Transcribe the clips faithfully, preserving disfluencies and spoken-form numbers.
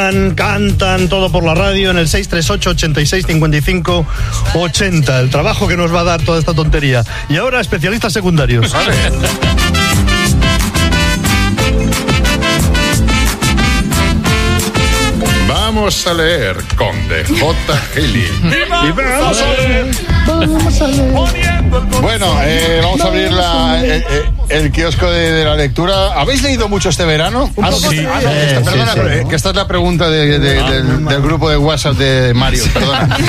llaman, cantan, todo por la radio en el seis tres ocho, ochenta y seis, cincuenta y cinco, ochenta. El trabajo que nos va a dar toda esta tontería. Y ahora, especialistas secundarios. Vale. Vamos a leer con D J Gili. Y vamos a leer. Vamos a leer. Bueno, eh, vamos a abrir la, eh, eh, el kiosco de, de la lectura. ¿Habéis leído mucho este verano? Ah, no, sí, ah, no, sí, esta, perdona, sí, sí, que esta es la pregunta de, de, de, del, del grupo de WhatsApp de Mario. Perdona.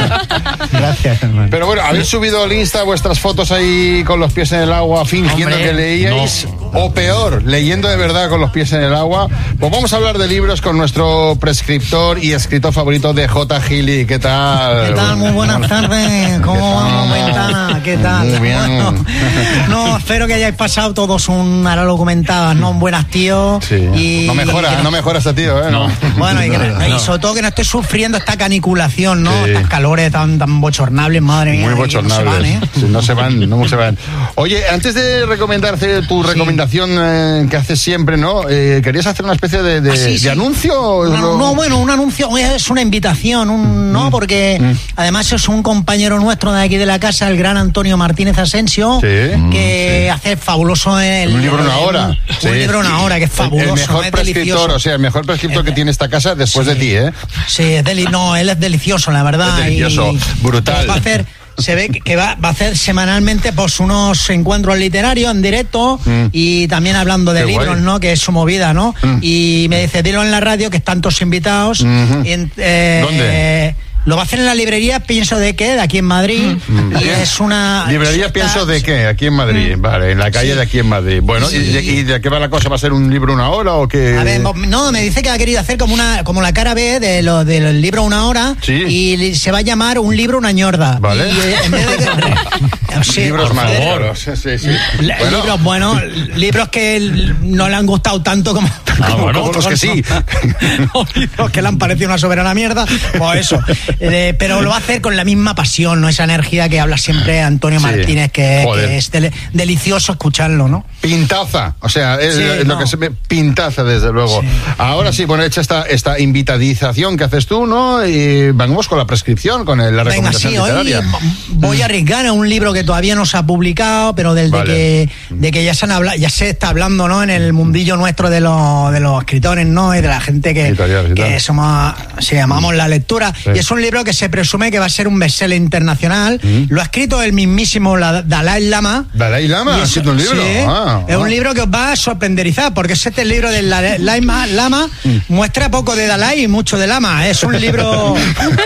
Gracias, hermano. Pero bueno, ¿habéis subido al Insta vuestras fotos ahí con los pies en el agua fingiendo Hombre, que leíais? No. O peor, leyendo de verdad con los pies en el agua. Pues vamos a hablar de libros con nuestro prescriptor y escritor favorito de J. Gili. ¿Qué tal? ¿Qué tal? Muy buenas tardes. ¿Cómo vamos, Ventana? ¿Qué tal? Muy bien. Bueno, no, espero que hayáis pasado todos un, ahora lo comentabas, ¿no? Un buenas tío. Sí. Y, no mejora, y que no mejora este tío, ¿eh? No. Bueno, y, que, no. y sobre todo que no esté sufriendo esta caniculación, ¿no? Sí. Estas calores tan, tan bochornables, madre mía. Muy bochornables. No se van, ¿eh? Sí, no se van, no se van. Oye, antes de recomendarte tu Sí. recomendación eh, que haces siempre, ¿no? Eh, ¿Querías hacer una especie de, de, Ah, sí, de sí. anuncio? Una- Lo- no, bueno, un anuncio, es una invitación, un, ¿no? Porque Mm. además es un compañero nuestro de aquí de la casa, el gran Antonio Martínez Asensio, Sí. que hace fabuloso el, Un libro una hora. Un, Sí. un libro una hora, que es fabuloso. El mejor es prescriptor, delicioso. o sea, el mejor prescriptor Eh, que tiene esta casa después sí. de ti, ¿eh? Sí, es deli no, él es delicioso, la verdad. Es delicioso, y- brutal. Va a hacer, se ve que- que va, va a hacer semanalmente pues unos encuentros literarios en directo Mm. y también hablando de Qué libros, guay. ¿no? Que es su movida, ¿no? Mm. Y me dice, dilo en la radio que están todos invitados. Ujú. Y en- eh, ¿Dónde? Lo va a hacer en la librería Pienso de qué, de aquí en Madrid. Mm. Y es una... Librería está- Pienso de qué, aquí en Madrid, vale, en la calle Sí. de aquí en Madrid. Bueno, Sí. ¿y, de, y de qué va la cosa? ¿Va a ser un libro una hora o qué? A ver, no, me dice que ha querido hacer como una como la cara B de lo, del libro Una Hora. Sí. Y li- se va a llamar Un libro una ñorda. Vale. Y, eh, en vez de que- sí, libros por más favor. duros, sí, sí, sí. Le- Bueno, Libros, bueno, libros que l- no le han gustado tanto como, como bueno, como los otros, que sí. ¿no? O libros que le han parecido una soberana mierda, pues eso. Eh, pero lo va a hacer con la misma pasión, ¿no? Esa energía que habla siempre Antonio Sí. Martínez, que, Joder. que es dele- delicioso escucharlo, ¿no? Pintaza, o sea, es Sí, es lo no. que se ve, pintaza desde luego. Sí. Ahora sí, bueno, hecha esta, esta invitadización que haces tú, ¿no? Y vamos con la prescripción, con el- la Venga, recomendación sí, hoy literaria. voy a arriesgar a un libro que todavía no se ha publicado, pero del de Vale. que de que ya se han hablado, ya se está hablando, ¿no? En el mundillo nuestro de los de los escritores, ¿no? Y de la gente que, Editoriales y que tal. somos, se llamamos la lectura. Sí. Y es un libro que se presume que va a ser un bestseller internacional. Mm. Lo ha escrito el mismísimo la- Dalai Lama. Dalai Lama Y ha es- escrito un libro. sí, Ah, es ah. un libro que os va a sorprenderizar, porque es este libro del Dalai Ma- Lama Mm. muestra poco de Dalai y mucho de Lama. Es un libro...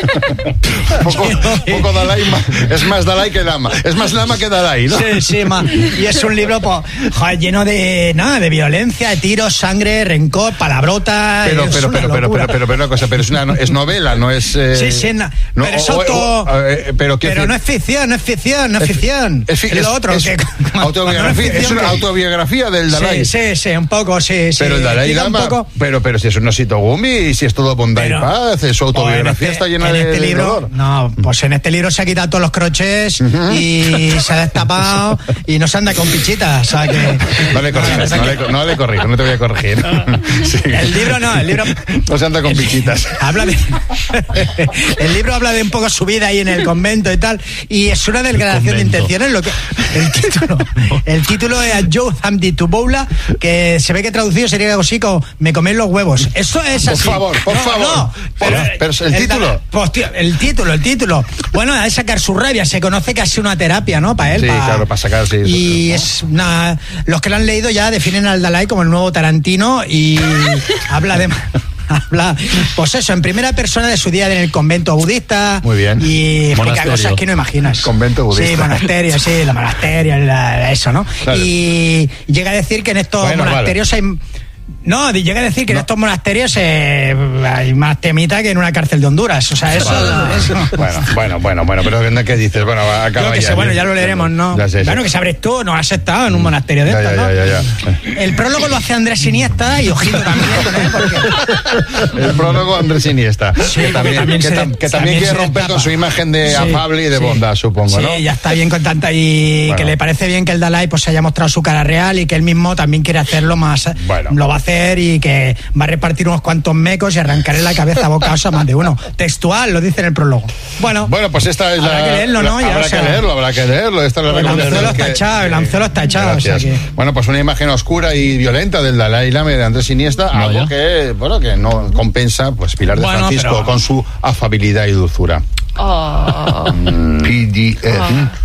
poco, poco Dalai, ma- es más Dalai que Lama. Es más Lama que Dalai, ¿no? Sí, sí, ma. Y es un libro pues, joder, lleno de nada, de violencia, de tiros, sangre, rencor, palabrotas. Pero, es pero, una pero, pero, locura. pero, pero, pero una cosa, pero es una es novela, no es. eh, Sí, sí, na- no, pero es o- o- auto- o- eh, pero, quiero pero decir, no es ficción, no es ficción, no es, ficción. Es, fi- Es lo es- otro. es que, autobiografía, cuando no es ficción, una que- autobiografía del Dalai. Sí, sí, sí, un poco, sí, sí. Pero el Dalai Explica un Lama, poco- pero, pero si es un osito gumi y si es todo bondad y Pero- paz, su Pues autobiografía en este- está llena en de, este de libro, dolor. no, pues en este libro se ha quitado todos los crochets y se ha destapado y no se anda con pichitas, o sea que... No le corrijas, no le, no le corrijo, no te voy a corregir. Sí. El libro no, el libro... No se anda con pichitas. Habla de, el libro habla de un poco su vida ahí en el convento y tal, y es una declaración de intenciones. Lo que el título, el título es Joe Hamdi Tuboula, que se ve que traducido sería algo así como Me coméis los huevos. Eso es Por así. favor, por No, favor. no, Por- pero el título. pues, tío, el título, el título. Bueno, a sacar su rabia. Se conoce que ha sido una terapia, ¿no? Para él. Sí, pa- claro, para sacar, sí, Y eso, es una. Los que lo han leído ya definen al Dalai como el nuevo Tarantino y habla de. Habla, pues eso, en primera persona de su día en el convento budista. Muy bien. Y explica Monasterio. cosas que no imaginas. Convento budista. Sí, monasterio, sí, la monasterio, la- eso, ¿no? Claro. Y llega a decir que en estos Bueno, monasterios hay. No, llega a decir que en estos monasterios eh, hay más temita que en una cárcel de Honduras. O sea, eso. eso. Bueno, bueno, bueno, bueno, pero ¿qué dices? Bueno, acaba Yo que ya. sé, bueno, ya lo leeremos, ¿no? Ya sé, sí. Bueno, que sabréis tú, no has estado en un monasterio de Ya, estos, ya, ¿no? ya, ya, ya. El prólogo lo hace Andrés Iniesta y ojito también, ¿eh? Porque... El prólogo Andrés Iniesta, Sí, que también, también que se- tam- que también también quiere se romper destapa. con su imagen de Sí, afable y de sí. bondad, supongo, Sí, ¿no? ya está bien con tanta y Bueno. que le parece bien que el Dalai pues haya mostrado su cara real y que él mismo también quiere hacerlo más. Bueno. Lo va a hacer y que va a repartir unos cuantos mecos y arrancaré la cabeza a bocados a más de uno. Textual, lo dice en el prólogo. Bueno, bueno pues esta es habrá la... que leerlo, ¿no? La, ya, habrá o sea, que leerlo, habrá que leerlo. Esta es la el anzuelo está echado, el anzuelo está echado. O sea que... Bueno, pues una imagen oscura y violenta del Dalai Lama de Andrés Iniesta, no, algo ya. que, bueno, que no compensa, pues Pilar de bueno, Francisco pero... con su afabilidad y dulzura. Oh. P D F.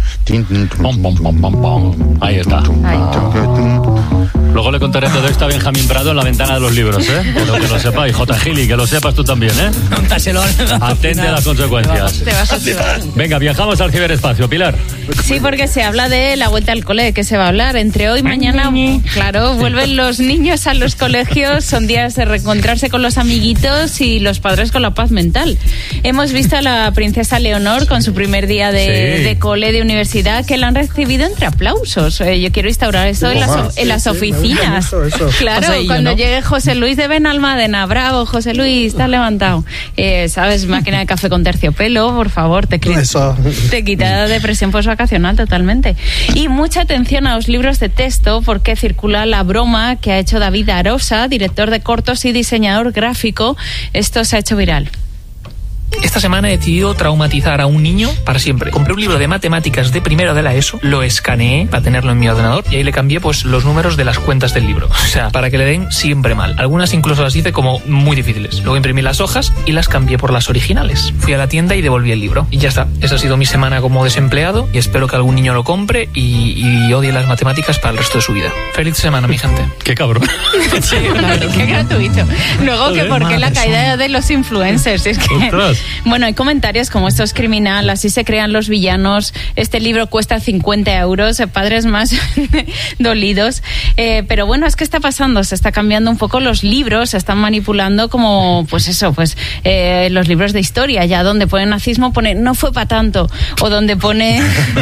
Oh. Ahí está. Luego le contaré todo esto a Benjamín Prado en la ventana de los libros, ¿eh? Pero que lo sepáis, J. Gili, que lo sepas tú también, ¿eh? Contaselo. Atente a las consecuencias. Te vas a ciudad. Venga, viajamos al ciberespacio, Pilar. Sí, porque se habla de la vuelta al cole, que se va a hablar entre hoy y mañana. Claro, vuelven los niños a los colegios, son días de reencontrarse con los amiguitos y los padres con la paz mental. Hemos visto a la princesa Leonor con su primer día de, sí. de cole, de universidad, que la han recibido entre aplausos. Eh, yo quiero instaurar eso en las, en las oficinas. Eso, eso. Claro, José cuando yo, ¿no? llegue José Luis de Benalmádena, bravo, José Luis, estás levantado. Eh, ¿Sabes? Máquina de café con terciopelo, por favor, te, te quita depresión postvacacional totalmente. Y mucha atención a los libros de texto, porque circula la broma que ha hecho David Arosa, director de cortos y diseñador gráfico. Esto se ha hecho viral. Esta semana he decidido traumatizar a un niño para siempre. Compré un libro de matemáticas de primero de la ESO, lo escaneé para tenerlo en mi ordenador y ahí le cambié pues los números de las cuentas del libro. O sea, para que le den siempre mal. Algunas incluso las hice como muy difíciles. Luego imprimí las hojas y las cambié por las originales. Fui a la tienda y devolví el libro. Y ya está. Esa ha sido mi semana como desempleado y espero que algún niño lo compre y, y odie las matemáticas para el resto de su vida. Feliz semana, mi gente. Qué cabrón. Sí, claro. Qué gratuito. Luego que por qué la caída de los influencers. Es que... Ostras. Bueno, hay comentarios como esto es criminal, así se crean los villanos, este libro cuesta cincuenta euros, padres más dolidos, eh, pero bueno, es que está pasando, se está cambiando un poco los libros, se están manipulando como, pues eso, pues eh, los libros de historia, ya donde pone nazismo pone no fue para tanto, o donde pone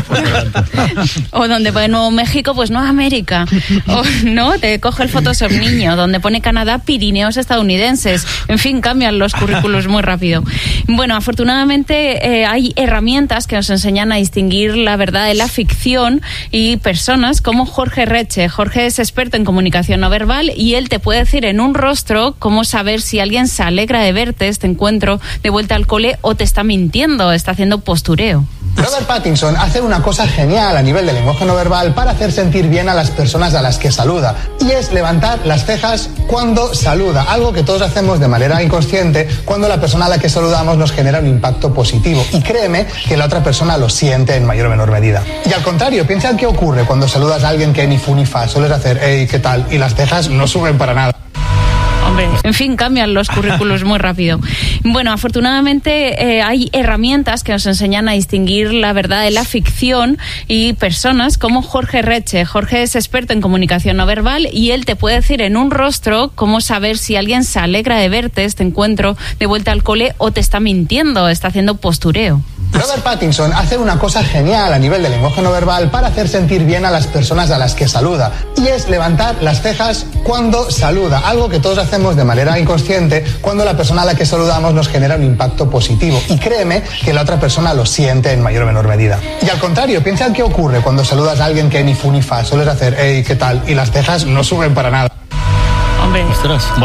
o donde pone Nuevo México, pues no América, o no, te coge el Photoshop niño, donde pone Canadá, Pirineos estadounidenses, en fin, cambian los currículos muy rápido. Bueno, afortunadamente eh, hay herramientas que nos enseñan a distinguir la verdad de la ficción y personas como Jorge Reche. Jorge es experto en comunicación no verbal y él te puede decir en un rostro cómo saber si alguien se alegra de verte, este encuentro de vuelta al cole, o te está mintiendo, está haciendo postureo. Robert Pattinson hace una cosa genial a nivel de lenguaje no verbal para hacer sentir bien a las personas a las que saluda, y es levantar las cejas cuando saluda, algo que todos hacemos de manera inconsciente cuando la persona a la que saludamos nos genera un impacto positivo, y créeme que la otra persona lo siente en mayor o menor medida. Y al contrario, piensa en qué ocurre cuando saludas a alguien que ni fu ni fa, sueles hacer hey, ¿qué tal? Y las cejas no suben para nada. Hombre, en fin, cambian los currículos muy rápido. Bueno, afortunadamente eh, hay herramientas que nos enseñan a distinguir la verdad de la ficción y personas como Jorge Reche. Jorge es experto en comunicación no verbal y él te puede decir en un rostro cómo saber si alguien se alegra de verte, este encuentro de vuelta al cole, o te está mintiendo, está haciendo postureo. Robert Pattinson hace una cosa genial a nivel de lenguaje no verbal para hacer sentir bien a las personas a las que saluda, y es levantar las cejas cuando saluda, algo que todos hacemos de manera inconsciente cuando la persona a la que saludamos nos genera un impacto positivo, y créeme que la otra persona lo siente en mayor o menor medida. Y al contrario, piensa en qué ocurre cuando saludas a alguien que ni fu ni fa, sueles hacer hey, ¿qué tal? Y las cejas no suben para nada. Hombre. Ostras.